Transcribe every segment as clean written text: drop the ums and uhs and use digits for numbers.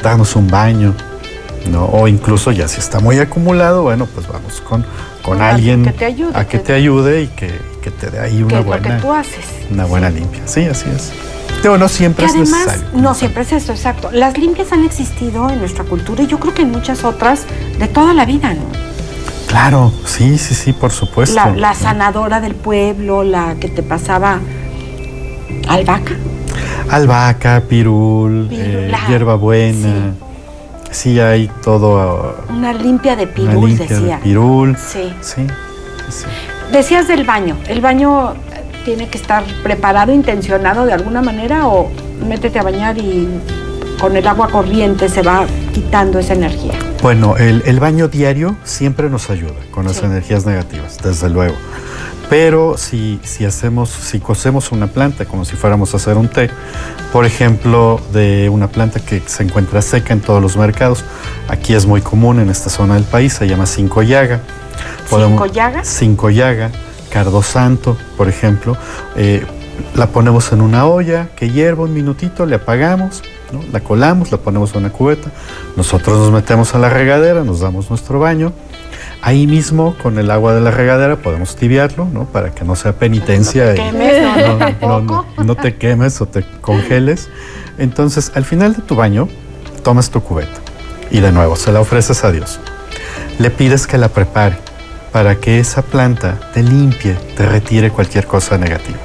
darnos un baño, ¿no? O incluso ya si está muy acumulado, bueno, pues vamos con alguien que te ayude, a que te ayude y que te dé ahí una buena, lo que tú haces. Una buena limpia. Sí, así es. Pero no siempre que es además, necesario. no siempre es eso, exacto. Las limpias han existido en nuestra cultura y yo creo que en muchas otras de toda la vida, ¿no? Claro, sí, por supuesto. La sanadora del pueblo, la que te pasaba albahaca. Albahaca, pirul, hierbabuena. Sí, hay todo. Una limpia de pirul, una limpia decía. De pirul. Sí. Decías del baño. ¿El baño tiene que estar preparado, intencionado de alguna manera o métete a bañar y con el agua corriente se va quitando esa energía? Bueno, el baño diario siempre nos ayuda con las energías negativas, desde luego. Pero si cocemos una planta como si fuéramos a hacer un té, por ejemplo, de una planta que se encuentra seca en todos los mercados, aquí es muy común en esta zona del país, se llama cinco llaga. ¿Cinco llaga? Cinco llaga, cardo santo, por ejemplo. La ponemos en una olla que hierva un minutito, le apagamos, ¿no? La colamos, la ponemos en una cubeta, nosotros nos metemos a la regadera, nos damos nuestro baño. Ahí mismo, con el agua de la regadera, podemos tibiarlo, ¿no? Para que no sea penitencia. No te quemes o te congeles. Entonces, al final de tu baño, tomas tu cubeta y de nuevo se la ofreces a Dios. Le pides que la prepare para que esa planta te limpie, te retire cualquier cosa negativa.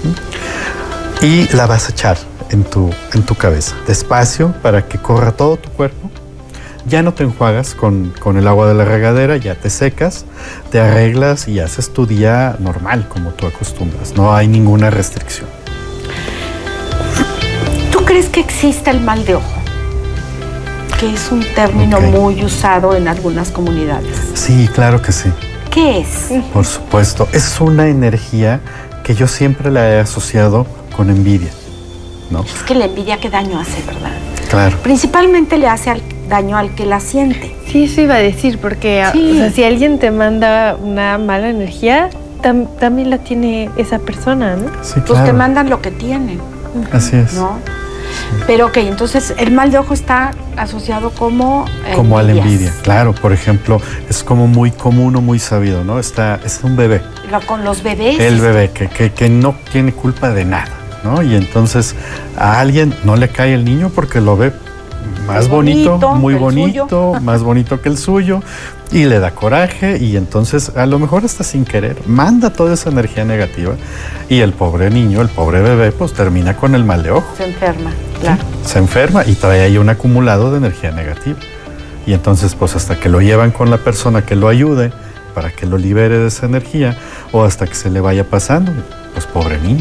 Y la vas a echar en tu cabeza, despacio, para que corra todo tu cuerpo. Ya no te enjuagas con el agua de la regadera, ya te secas, te arreglas y haces tu día normal, como tú acostumbras. No hay ninguna restricción. ¿Tú crees que existe el mal de ojo? Que es un término muy usado en algunas comunidades. Sí, claro que sí. ¿Qué es? Por supuesto. Es una energía que yo siempre la he asociado con envidia, ¿no? Es que la envidia, ¿qué daño hace, verdad? Claro. Principalmente le hace daño al que la siente. Sí, eso iba a decir, porque o sea, si alguien te manda una mala energía, también la tiene esa persona, ¿no? Sí, claro. Pues te mandan lo que tienen. Así es. ¿No? Pero ok, entonces el mal de ojo está asociado como a la envidia, claro. Por ejemplo, es como muy común o muy sabido, ¿no? Es un bebé. Con los bebés. El bebé que no tiene culpa de nada, ¿no? Y entonces a alguien no le cae el niño porque lo ve más bonito, muy bonito, más bonito que el suyo, y le da coraje, y entonces a lo mejor hasta sin querer manda toda esa energía negativa, y el pobre niño, el pobre bebé, pues termina con el mal de ojo. Se enferma, claro. ¿Sí? Se enferma y trae ahí un acumulado de energía negativa. Y entonces, pues hasta que lo llevan con la persona que lo ayude para que lo libere de esa energía, o hasta que se le vaya pasando, pues pobre niño.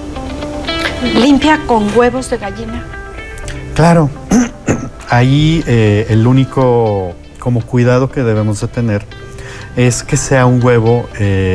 ¿Limpia con huevos de gallina? Claro. Ahí el único como cuidado que debemos de tener es que sea un huevo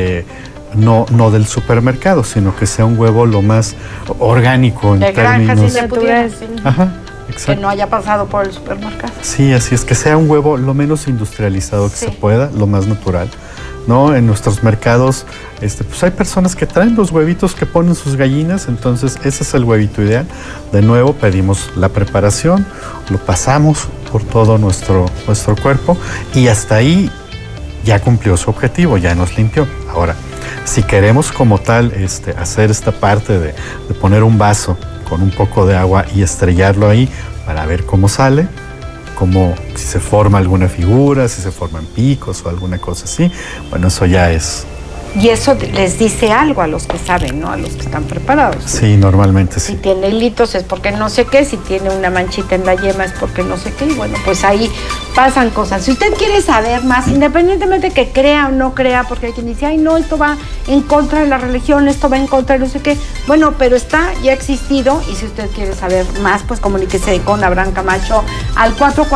no del supermercado, sino que sea un huevo lo más orgánico en términos naturales. Ajá, exacto. Que no haya pasado por el supermercado. Sí, así es, que sea un huevo lo menos industrializado que se pueda, lo más natural, ¿no? En nuestros mercados, pues hay personas que traen los huevitos que ponen sus gallinas, entonces ese es el huevito ideal. De nuevo pedimos la preparación, lo pasamos por todo nuestro cuerpo y hasta ahí ya cumplió su objetivo, ya nos limpió. Ahora, si queremos como tal hacer esta parte de poner un vaso con un poco de agua y estrellarlo ahí para ver cómo sale, como si se forma alguna figura, si se forman picos o alguna cosa así, bueno, eso ya es. Y eso les dice algo a los que saben, ¿no? A los que están preparados. Sí, normalmente sí. Si tiene hilitos es porque no sé qué, si tiene una manchita en la yema es porque no sé qué, y bueno, pues ahí pasan cosas. Si usted quiere saber más, independientemente de que crea o no crea, porque hay quien dice, ay no, esto va en contra de la religión, esto va en contra de no sé qué, bueno, pero ya ha existido, y si usted quiere saber más, pues comuníquese con Abraham Camacho al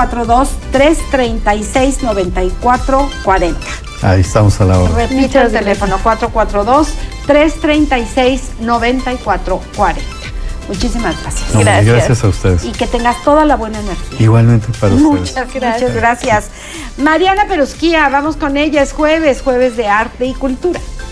442-336-9440. Ahí estamos a la hora. Repito el teléfono, 442-336-9440. Muchísimas gracias. No, gracias a ustedes. Y que tengas toda la buena energía. Igualmente para ustedes. Muchas gracias. Mariana Perusquía, vamos con ella, es jueves de arte y cultura.